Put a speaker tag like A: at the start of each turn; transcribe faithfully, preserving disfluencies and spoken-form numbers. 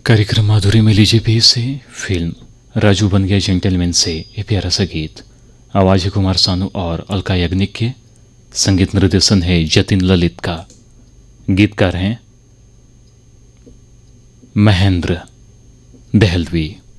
A: कार्यक्रम माधुरी में लीजिए पेश से फिल्म राजू बन गया जेंटलमैन से ये प्यारा सा गीत। आवाज है कुमार सानू और अलका याग्निक के। संगीत निर्देशन है जतिन ललित का। गीतकार हैं महेंद्र दहलवी।